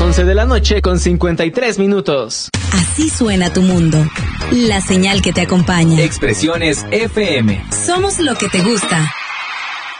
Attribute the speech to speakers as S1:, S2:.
S1: 11 de la noche con 53 minutos.
S2: Así suena tu mundo. La señal que te acompaña.
S3: Expresiones FM.
S2: Somos lo que te gusta.